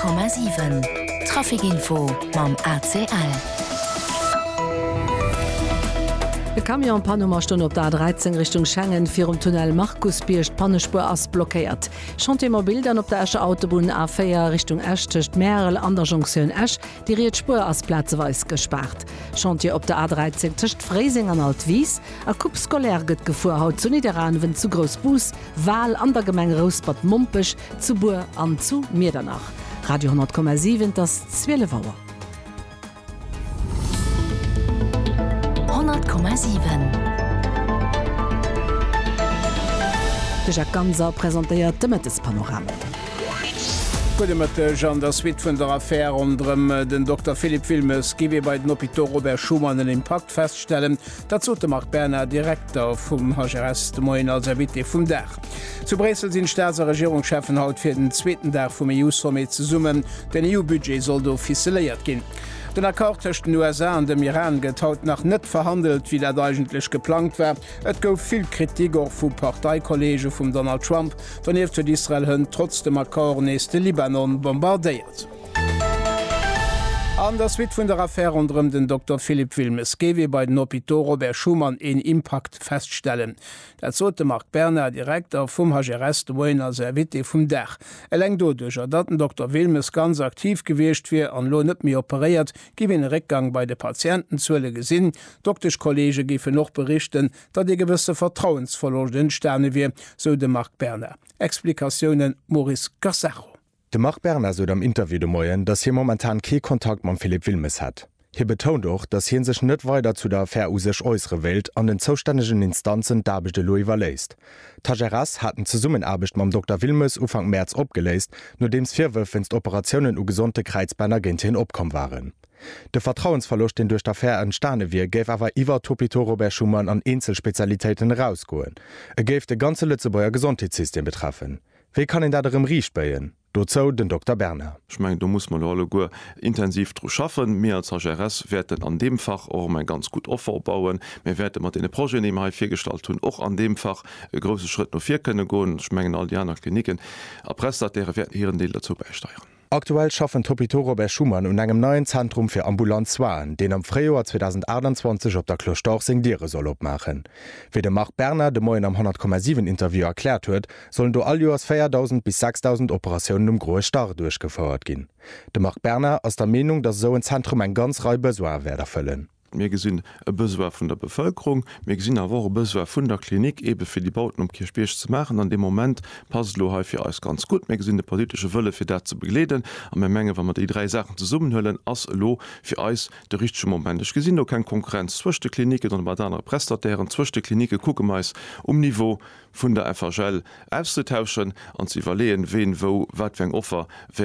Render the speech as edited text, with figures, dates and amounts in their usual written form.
100,7 Trafikinfo mam ACL. De Kamion Panummerstunde op der A13 Richtung Schengen fir um Tunnel Markusbiercht Pannespur ass blockéiert. Chantimermobil dann op der Esche Autobahn A4 Richtung Eschcht Merel an der Jonction Esch, die riet Spur ass Plazeweis gespart. Chantier op der A13 tischcht Freising an Altwies, a Kupp skolär gëtt gefuhr haut zu Niederan wenn zu Groß Bus, Wahl an der Gemeng Rosbad Mumpech, zu Bur an zu Miedernach. Radio 100,7 das 12 Wauer. 100,7 De Jacques Ganser präsentéiert de Mettes Panorama. Jean der Swi vun der Affaire unterm den Dr. Philipp Wilmes giwe bei den Hôpital Robert Schumann den Impact feststellen, dat zote macht Berner Direktor vum HGRS de Moin als Erwitte vum Dach. Zu Bresel sinn Staatser Regierungschefen haut fir den zweiten Dach vum EU-Summit ze summen, den EU-Budget soll do offizielliert ginn. Den Akkord zwischen den USA und dem Iran getaut nach net verhandelt, wie dat eigentlich geplant war. Et gouf viel Kritik auch vu Parteikollege vum Donald Trump, dann heeft Israel hunn trotz dem Akkord nächste Libanon bombardeiert. An der Suite vun der Affaire unterm den Dr. Philipp Wilmes gewe bei den Hôpital Robert Schumann en Impact feststellen. Dat zote macht Berner Direktor vum HGRS de Moin als Erwitte vum Dach. Leng dodurcher dat den Dr. Wilmes ganz aktiv geweest wie an lo net mir operiert, giwe en Rückgang bei de Patientenzuelle gesinn. Doktisch Kollege gife noch berichten, dat de gewisse vertrauensverloren Sterne wie, so de macht Berner. Explikationen Maurice Garsacho. De Mark Berner so am Interview de Moien, dass hier momentan ke Kontakt mit Philipp Wilmes hat. Hier betont auch, dass hier sich nicht weiter zu der verusech äußere Welt an den zuständigen Instanzen d'Arbeit de lo überlässt. Tageras hatten Zusammenarbeit mit Dr. Wilmes Anfang März abgelöst, nur dems vierwölfenst Operationen u gesunde Kreuzbeinergentin abkommen waren. Der Vertrauensverlust, den durch die Affäre entstanden wird, gäf aber iwwer Hôpital Robert Schumann an Einzelspezialitäten rausgoen. Gäf de ganze Lützebauer Gesundheitssystem betreffen. Wie kann ihn da darum Riech beien? Dozo den Dr. Berner. Ich meine, da muss man alle gut intensiv drauf schaffen. Wir als HGRS werden an dem Fach auch ein ganz gut Offer bauen. Wir werden mit den Projekten, die wir hier gestaltet haben, auch an dem Fach einen großen Schritt noch vier können gehen. Ich meine, all die anderen Kliniken. Prestataire werden hier einen Teil dazu beisteuern. Aktuell schaffen Hôpital Robert Schumann und engem neuen Zentrum für Ambulanzwaren, den am Frühjahr 2021 op der Kloster Singdiere soll opmachen. Wie der Mark Berner de Moin am 100,7 Interview erklärt huet, sollen do all Joas 4.000 bis 6.000 Operationen um Groe Star durchgefeuert gin. De Mark Berner aus der Meinung, dass so ein Zentrum ein ganz Reihe Besoar werde erfüllen. Wir gesinn e Besoar vun der Bevölkerung, mir gesinn awer e Besoar vun der Klinik ebe fir die Bauten um Kirchbeech zu machen. An dem Moment passt lo fir alles ganz gut. Mir gesinn de politische Wëlle fir dat zu begleden. An der Menge, wann man die drei Sachen zu summen höllen, ass lo fir eis de richsche Moment. Ich gesinn kein Konkurrenz zwischenchte Klinike und bei anderen Prestataire zwischenchte Klinike gucke meist Niveau vun der FHL auszutauschen an zu überlegen, wen wo wat Offer